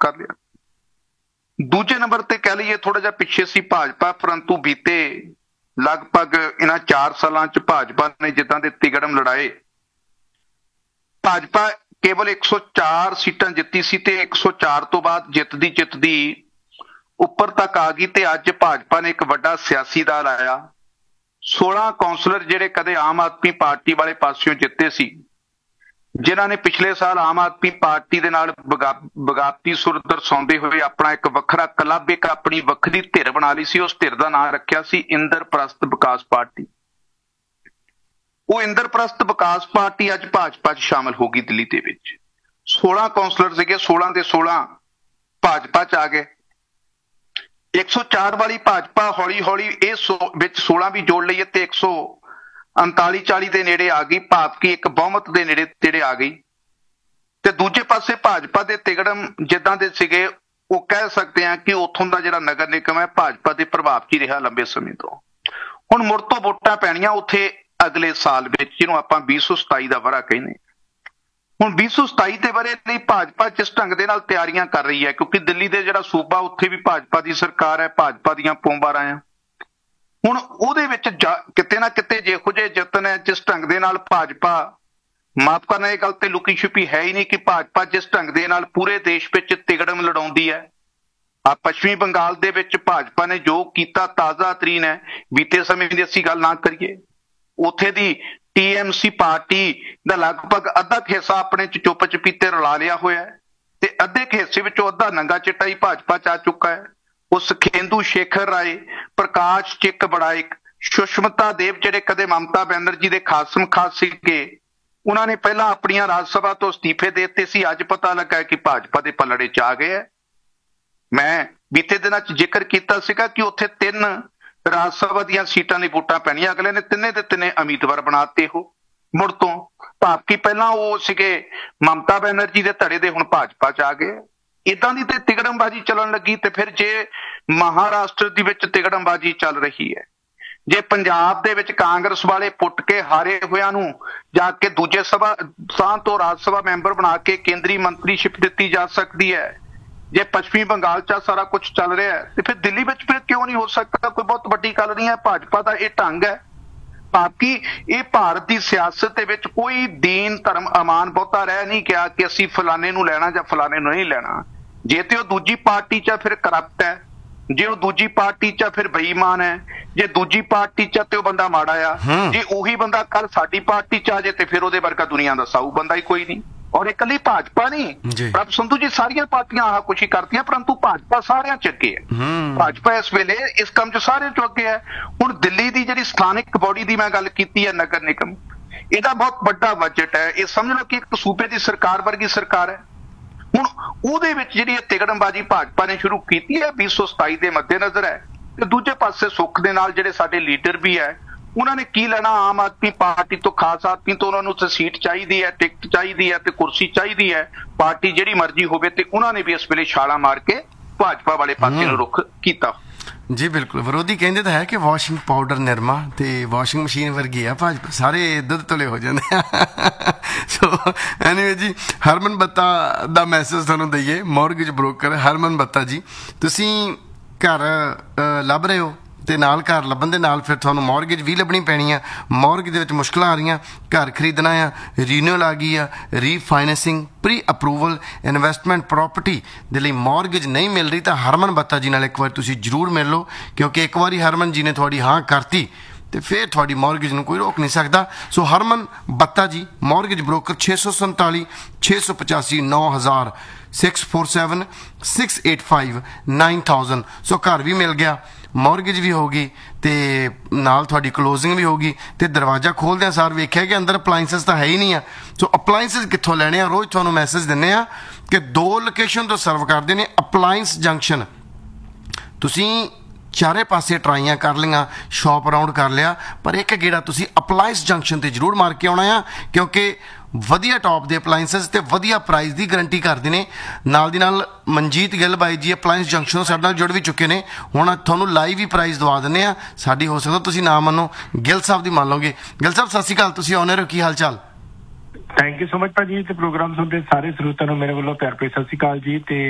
ਕਰ ਲਿਆ। ਦੂਜੇ ਨੰਬਰ ਤੇ ਕਹਿ ਲਈਏ ਥੋੜਾ ਜਿਹਾ ਪਿੱਛੇ ਸੀ ਭਾਜਪਾ, ਪਰੰਤੂ ਬੀਤੇ ਲਗਭਗ ਇਹਨਾਂ 4 ਸਾਲਾਂ 'ਚ ਭਾਜਪਾ ਨੇ ਜਿੱਦਾਂ ਦੇ ਤਿਗੜਮ ਲੜਾਏ, ਭਾਜਪਾ ਕੇਵਲ 104 ਸੀਟਾਂ ਜਿੱਤੀ ਸੀ ਤੇ 104 ਤੋਂ ਬਾਅਦ ਜਿੱਤਦੀ ਉੱਪਰ ਤੱਕ ਆ ਗਈ ਤੇ ਅੱਜ ਭਾਜਪਾ ਨੇ ਇੱਕ ਵੱਡਾ ਸਿਆਸੀ ਦਲ ਆਇਆ। 16 ਕੌਂਸਲਰ ਜਿਹੜੇ ਕਦੇ ਆਮ ਆਦਮੀ ਪਾਰਟੀ ਵਾਲੇ ਪਾਸਿਓਂ ਜਿੱਤੇ ਸੀ, ਜਿਨ੍ਹਾਂ ਨੇ ਪਿਛਲੇ ਸਾਲ ਆਮ ਆਦਮੀ ਪਾਰਟੀ ਦੇ ਨਾਲ ਬਗਾਵਤੀ ਸੁਰ ਦਰਸਾਉਂਦੇ ਹੋਏ ਆਪਣਾ ਇੱਕ ਵੱਖਰਾ ਕਲੱਬ, ਇੱਕ ਆਪਣੀ ਵੱਖਰੀ ਧਿਰ ਬਣਾ ਲਈ ਸੀ। ਉਸ ਧਿਰ ਦਾ ਨਾਂ ਰੱਖਿਆ ਸੀ ਇੰਦਰਪ੍ਰਸਤ ਵਿਕਾਸ ਪਾਰਟੀ। ਉਹ ਇੰਦਰਪ੍ਰਸਤ ਵਿਕਾਸ ਪਾਰਟੀ ਅੱਜ ਭਾਜਪਾ 'ਚ ਸ਼ਾਮਲ ਹੋ ਗਈ ਦਿੱਲੀ ਦੇ ਵਿੱਚ। 16 ਕੌਂਸਲਰ ਸੀਗੇ, 16 ਦੇ 16 ਭਾਜਪਾ 'ਚ ਆ ਗਏ। 104 ਵਾਲੀ ਭਾਜਪਾ ਹੌਲੀ ਹੌਲੀ ਇਹ ਵਿੱਚ 16 ਵੀ ਜੋੜ ਲਈਏ ਤੇ 139-40 ਦੇ ਨੇੜੇ ਆ ਗਈ, ਭਾਵ ਕਿ ਇੱਕ ਬਹੁਮਤ ਦੇ ਨੇੜੇ ਆ ਗਈ। ਤੇ ਦੂਜੇ ਪਾਸੇ ਭਾਜਪਾ ਦੇ ਤਿਗੜਮ ਜਿੱਦਾਂ ਦੇ ਸੀਗੇ, ਉਹ ਕਹਿ ਸਕਦੇ ਆ ਕਿ ਉੱਥੋਂ ਦਾ ਜਿਹੜਾ ਨਗਰ ਨਿਗਮ ਹੈ ਭਾਜਪਾ ਦੇ ਪ੍ਰਭਾਵ 'ਚ ਹੀ ਰਿਹਾ ਲੰਬੇ ਸਮੇਂ ਤੋਂ। ਹੁਣ ਮੁੜ ਤੋਂ ਵੋਟਾਂ ਪੈਣੀਆਂ ਉੱਥੇ ਅਗਲੇ ਸਾਲ ਵਿੱਚ, ਜਿਹਨੂੰ ਆਪਾਂ 2027 ਦਾ ਵਰ੍ਹਾ ਕਹਿੰਦੇ। ਹੁਣ 2027 ਦੇ ਵਰ੍ਹੇ ਲਈ ਭਾਜਪਾ ਜਿਸ ਢੰਗ ਦੇ ਨਾਲ ਤਿਆਰੀਆਂ ਕਰ ਰਹੀ ਹੈ, ਕਿਉਂਕਿ ਦਿੱਲੀ ਦੇ ਜਿਹੜਾ ਸੂਬਾ ਉੱਥੇ ਵੀ ਭਾਜਪਾ ਦੀ ਸਰਕਾਰ ਹੈ, ਭਾਜਪਾ ਦੀਆਂ ਪੋਂਬਾਰਾਂ ਆ। ਹੁਣ ਉਹਦੇ ਵਿੱਚ ਕਿਤੇ ਨਾ ਕਿਤੇ ਜਿਹੋ ਜਿਹੇ ਯਤਨ ਹੈ, ਜਿਸ ਢੰਗ ਦੇ ਨਾਲ ਭਾਜਪਾ, ਮਾਫ ਕਰਨਾ ਇਹ ਗੱਲ ਤੇ ਲੁਕੀ ਛੁਪੀ ਹੈ ਹੀ ਨਹੀਂ ਕਿ ਭਾਜਪਾ ਜਿਸ ਢੰਗ ਦੇ ਨਾਲ ਪੂਰੇ ਦੇਸ਼ ਵਿੱਚ ਤਿਗੜਮ ਲੜਾਉਂਦੀ ਹੈ। ਪੱਛਮੀ ਬੰਗਾਲ ਦੇ ਵਿੱਚ ਭਾਜਪਾ ਨੇ ਜੋ ਕੀਤਾ ਤਾਜ਼ਾ ਤਰੀਨ ਹੈ। ਬੀਤੇ ਸਮੇਂ ਦੀ ਅਸੀਂ ਗੱਲ ਨਾ ਕਰੀਏ, ਉੱਥੇ ਦੀ TMC ਪਾਰਟੀ ਦਾ ਲਗਭਗ ਅੱਧਾ ਹਿੱਸਾ ਆਪਣੇ ਚ ਚੁੱਪ ਚਪੀਤੇ ਰਲਾ ਲਿਆ ਹੋਇਆ ਹੈ ਤੇ ਅੱਧੇ ਹਿੱਸੇ ਵਿੱਚੋਂ ਅੱਧਾ ਨੰਗਾ ਚਿੱਟਾ ਹੀ ਭਾਜਪਾ ਚ ਆ ਚੁੱਕਾ ਹੈ। ਉਹ ਸੁਖੇਂਦੂ ਸ਼ੇਖਰ ਰਾਏ, ਪ੍ਰਕਾਸ਼ ਚਿੱਕ ਬੜਾਇਕ, ਸੁਸ਼ਮਤਾ ਦੇਵ ਜਿਹੜੇ ਕਦੇ ਮਮਤਾ ਬੈਨਰਜੀ ਦੇ ਖਾਸਮ ਖਾਸ ਸੀਗੇ, ਉਹਨਾਂ ਨੇ ਪਹਿਲਾਂ ਆਪਣੀਆਂ ਰਾਜ ਸਭਾ ਤੋਂ ਅਸਤੀਫੇ ਦੇ ਦਿੱਤੇ ਸੀ। ਅੱਜ ਪਤਾ ਲੱਗਾ ਕਿ ਭਾਜਪਾ ਦੇ ਪਲੜੇ ਚ ਆ ਗਏ ਹੈ। ਮੈਂ ਬੀਤੇ ਦਿਨਾਂ ਚ ਜ਼ਿਕਰ ਕੀਤਾ ਸੀਗਾ ਕਿ ਉੱਥੇ 3 ਰਾਜ ਸਭਾ ਦੀਆਂ ਸੀਟਾਂ ਲਈ ਵੋਟਾਂ ਪੈਣੀਆਂ, ਅਗਲੇ ਨੇ ਤਿੰਨੇ ਦੇ ਤਿੰਨੇ ਉਮੀਦਵਾਰ ਬਣਾਤੇ ਹੋ ਮੁੜ ਤੋਂ, ਭਾਵ ਕਿ ਪਹਿਲਾਂ ਉਹ ਸੀਗੇ ਮਮਤਾ ਬੈਨਰਜੀ ਦੇ ਧੜੇ ਦੇ, ਹੁਣ ਭਾਜਪਾ ਚ ਆ ਗਏ। ਇਦਾਂ ਦੀ ਤੇ ਤਿਗੜਮਬਾਜ਼ੀ ਚੱਲਣ ਲੱਗੀ ਤੇ ਫਿਰ ਜੇ ਮਹਾਰਾਸ਼ਟਰ ਦੇ ਵਿੱਚ ਤਿਗੜਮਬਾਜ਼ੀ ਚੱਲ ਰਹੀ ਹੈ, ਜੇ ਪੰਜਾਬ ਦੇ ਵਿੱਚ ਕਾਂਗਰਸ ਵਾਲੇ ਪੁੱਟ ਕੇ ਹਾਰੇ ਹੋਇਆਂ ਨੂੰ ਜਾ ਕੇ ਦੂਜੇ ਸਥਾਨ ਤੋਂ ਰਾਜ ਸਭਾ ਮੈਂਬਰ ਬਣਾ ਕੇ ਕੇਂਦਰੀ ਮੰਤਰੀਸ਼ਿਪ ਦਿੱਤੀ ਜਾ ਸਕਦੀ ਹੈ, ਜੇ ਪੱਛਮੀ ਬੰਗਾਲ 'ਚ ਸਾਰਾ ਕੁਝ ਚੱਲ ਰਿਹਾ ਹੈ ਤੇ ਫਿਰ ਦਿੱਲੀ ਵਿੱਚ ਫਿਰ ਕਿਉਂ ਨਹੀਂ ਹੋ ਸਕਦਾ? ਕੋਈ ਬਹੁਤ ਵੱਡੀ ਗੱਲ ਨਹੀਂ ਹੈ। ਭਾਜਪਾ ਦਾ ਇਹ ਢੰਗ ਹੈ, ਬਾਕੀ ਇਹ ਭਾਰਤ ਦੀ ਸਿਆਸਤ ਦੇ ਵਿੱਚ ਕੋਈ ਦੀਨ ਧਰਮ ਅਮਾਨ ਬਹੁਤਾ ਰਹਿ ਨਹੀਂ ਗਿਆ ਕਿ ਅਸੀਂ ਫਲਾਣੇ ਨੂੰ ਲੈਣਾ ਜਾਂ ਫਲਾਣੇ ਨੂੰ ਨਹੀਂ ਲੈਣਾ। ਜੇ ਤੇ ਉਹ ਦੂਜੀ ਪਾਰਟੀ 'ਚ ਫਿਰ ਕਰਪਟ ਹੈ, ਜੇ ਉਹ ਦੂਜੀ ਪਾਰਟੀ 'ਚ ਫਿਰ ਬੇਈਮਾਨ ਹੈ, ਜੇ ਦੂਜੀ ਪਾਰਟੀ 'ਚ ਤੇ ਉਹ ਬੰਦਾ ਮਾੜਾ ਆ, ਜੇ ਉਹੀ ਬੰਦਾ ਕੱਲ ਸਾਡੀ ਪਾਰਟੀ 'ਚ ਆ ਜੇ ਤੇ ਫਿਰ ਉਹਦੇ ਵਰਗਾ ਦੁਨੀਆ ਦਾ ਸਾਊ ਬੰਦਾ ਹੀ ਕੋਈ ਨਹੀਂ। ਔਰ ਇਕੱਲੀ ਭਾਜਪਾ ਨਹੀਂ, ਪ੍ਰਭ ਸੰਧੂ ਜੀ, ਸਾਰੀਆਂ ਪਾਰਟੀਆਂ ਆਹ ਕੁਛ ਹੀ ਕਰਦੀਆਂ, ਪਰੰਤੂ ਭਾਜਪਾ ਸਾਰਿਆਂ ਚ ਅੱਗੇ ਹੈ। ਭਾਜਪਾ ਇਸ ਵੇਲੇ ਇਸ ਕੰਮ ਚ ਸਾਰਿਆਂ ਚੋਂ ਅੱਗੇ ਹੈ। ਹੁਣ ਦਿੱਲੀ ਦੀ ਜਿਹੜੀ ਸਥਾਨਕ ਬੋਡੀ ਦੀ ਮੈਂ ਗੱਲ ਕੀਤੀ ਹੈ, ਨਗਰ ਨਿਗਮ, ਇਹਦਾ ਬਹੁਤ ਵੱਡਾ ਬਜਟ ਹੈ। ਇਹ ਸਮਝ ਲਓ ਕਿ ਇੱਕ ਸੂਬੇ ਦੀ ਸਰਕਾਰ ਵਰਗੀ ਸਰਕਾਰ ਹੈ। ਹੁਣ ਉਹਦੇ ਵਿੱਚ ਜਿਹੜੀ ਤਿਗੜਮਬਾਜ਼ੀ ਭਾਜਪਾ ਨੇ ਸ਼ੁਰੂ ਕੀਤੀ ਹੈ 2027 ਦੇ ਮੱਦੇਨਜ਼ਰ ਹੈ। ਤੇ ਦੂਜੇ ਪਾਸੇ ਸੁੱਖ ਦੇ ਨਾਲ ਜਿਹੜੇ ਸਾਡੇ ਲੀਡਰ ਵੀ ਹੈ, ਉਹਨਾਂ ਨੇ ਕੀ ਲੈਣਾ ਆਮ ਆਦਮੀ ਪਾਰਟੀ ਤੋਂ, ਖਾਸ ਆਦਮੀ ਤੋਂ। ਉਹਨਾਂ ਨੂੰ ਉੱਥੇ ਸੀਟ ਚਾਹੀਦੀ ਹੈ, ਟਿਕਟ ਚਾਹੀਦੀ ਹੈ ਤੇ ਕੁਰਸੀ ਚਾਹੀਦੀ ਹੈ। ਪਾਰਟੀ ਜਿਹੜੀ ਮਰਜ਼ੀ ਹੋਵੇ, ਤੇ ਉਹਨਾਂ ਨੇ ਵੀ ਇਸ ਵੇਲੇ ਛਾਲਾਂ ਮਾਰ ਕੇ ਭਾਜਪਾ ਵਾਲੇ ਪਾਸੇ ਨੂੰ ਰੁਖ ਕੀਤਾ। ਜੀ ਬਿਲਕੁਲ, ਵਿਰੋਧੀ ਕਹਿੰਦੇ ਤਾਂ ਹੈ ਕਿ ਵਾਸ਼ਿੰਗ ਪਾਊਡਰ ਨਿਰਮਾ ਤੇ ਵਾਸ਼ਿੰਗ ਮਸ਼ੀਨ ਵਰਗੀ ਆ ਭਾਜਪਾ, ਸਾਰੇ ਦੁੱਧ ਤੁਲੇ ਹੋ ਜਾਂਦੇ ਆ। ਸੋ ਐਨੀਵੇ ਜੀ, ਹਰਮਨ ਬੱਤਾ ਦਾ ਮੈਸੇਜ ਤੁਹਾਨੂੰ ਦਈਏ। ਮੌਰਗੇਜ ਬ੍ਰੋਕਰ ਹਰਮਨ ਬੱਤਾ ਜੀ, ਤੁਸੀਂ ਘਰ ਲੱਭ ਰਹੇ ਹੋ ਤੇ ਨਾਲ ਘਰ ਲੱਭਣ ਦੇ ਨਾਲ ਫਿਰ ਤੁਹਾਨੂੰ ਮੌਰਗੇਜ ਵੀ ਲੱਭਣੀ ਪੈਣੀ ਆ। ਮੌਰਗੇਜ ਦੇ ਵਿੱਚ ਮੁਸ਼ਕਲਾਂ ਆ ਰਹੀਆਂ, ਘਰ ਖਰੀਦਣਾ ਆ, ਰੀਨਿਊਅਲ ਆ ਗਈ ਆ, ਰੀਫਾਈਨੈਂਸਿੰਗ, ਪ੍ਰੀ ਅਪਰੂਵਲ, ਇਨਵੈਸਟਮੈਂਟ ਪ੍ਰੋਪਰਟੀ ਦੇ ਲਈ ਮੌਰਗੇਜ ਨਹੀਂ ਮਿਲ ਰਹੀ ਤਾਂ ਹਰਮਨ ਬੱਤਾ ਜੀ ਨਾਲ ਇੱਕ ਵਾਰ ਤੁਸੀਂ ਜ਼ਰੂਰ ਮਿਲ ਲਓ, ਕਿਉਂਕਿ ਇੱਕ ਵਾਰੀ ਹਰਮਨ ਜੀ ਨੇ ਤੁਹਾਡੀ ਹਾਂ ਕਰਤੀ ਤੇ ਫਿਰ ਤੁਹਾਡੀ ਮੌਰਗੇਜ ਨੂੰ ਕੋਈ ਰੋਕ ਨਹੀਂ ਸਕਦਾ। ਸੋ ਹਰਮਨ ਬੱਤਾ ਜੀ, ਮੌਰਗੇਜ ਬ੍ਰੋਕਰ, 647 685 9000 647 685 9000। ਸੋ ਘਰ ਵੀ ਮਿਲ ਗਿਆ, ਮੌਰਗੇਜ ਵੀ ਹੋ ਗਈ ਤੇ ਨਾਲ ਤੁਹਾਡੀ ਕਲੋਜ਼ਿੰਗ ਵੀ ਹੋ ਗਈ। ਤੇ ਦਰਵਾਜ਼ਾ ਖੋਲ੍ਹਦਿਆਂ ਸਾਰ ਵੇਖਿਆ ਕਿ ਅੰਦਰ ਅਪਲਾਈਂਸਿਸ ਤਾਂ ਹੈ ਹੀ ਨਹੀਂ ਆ। ਸੋ ਅਪਲਾਈਂਸਿਸ ਕਿੱਥੋਂ ਲੈਣੇ ਆ? ਰੋਜ਼ ਤੁਹਾਨੂੰ ਮੈਸੇਜ ਦਿੰਦੇ ਆ ਕਿ 2 ਲੋਕੇਸ਼ਨ ਤੋਂ ਸਰਵ ਕਰਦੇ ਨੇ। ਅਪਲਾਈਂਸ ਜੰਕਸ਼ਨ, ਤੁਸੀਂ ਚਾਰੇ ਪਾਸੇ ਟਰਾਈਆਂ ਕਰ ਲਈਆਂ, ਸ਼ਾਪ ਅਰਾਊਂਡ ਕਰ ਲਿਆ, ਪਰ ਇੱਕ ਗੇੜਾ ਤੁਸੀਂ ਅਪਲਾਈਂਸ ਜੰਕਸ਼ਨ ਤੇ ਜ਼ਰੂਰ ਮਾਰ ਕੇ ਆਉਣਾ ਆ, ਕਿਉਂਕਿ ਵਧੀਆ ਟੌਪ ਦੇ ਅਪਲਾਈਂਸਿਸ ਤੇ ਵਧੀਆ ਪ੍ਰਾਈਸ ਦੀ ਗਰੰਟੀ ਕਰਦੇ ਨੇ। ਨਾਲ ਦੀ ਨਾਲ ਮਨਜੀਤ ਗਿੱਲ ਬਾਈ ਜੀ ਅਪਲਾਈਂਸ ਜੰਕਸ਼ਨ ਤੋਂ ਸਾਡੇ ਨਾਲ ਜੁੜ ਵੀ ਚੁੱਕੇ ਨੇ। ਹੁਣ ਤੁਹਾਨੂੰ ਲਾਈਵ ਹੀ ਪ੍ਰਾਈਸ ਦਵਾ ਦਿੰਦੇ ਆ। ਸਾਡੀ ਹੋ ਸਕਦਾ ਤੁਸੀਂ ਨਾ ਮੰਨੋ, ਗਿੱਲ ਸਾਹਿਬ ਦੀ ਮੰਨ ਲਓਗੇ। ਗਿੱਲ ਸਾਹਿਬ ਸਤਿ ਸ਼੍ਰੀ ਅਕਾਲ, ਤੁਸੀਂ ਆਉਣੇ ਰਹੋ, ਕੀ ਹਾਲ ਚਾਲ? ਥੈਂਕ ਯੂ ਸੋ ਮਚ ਭਾਜੀ, ਤੇ ਪ੍ਰੋਗਰਾਮ ਸੁਣਦੇ ਸਾਰੇ ਸਰੋਤਿਆਂ ਨੂੰ ਮੇਰੇ ਵੱਲੋਂ ਪਿਆਰ ਭਰੀ ਸਤਿ ਸ਼੍ਰੀ ਅਕਾਲ ਜੀ। ਤੇ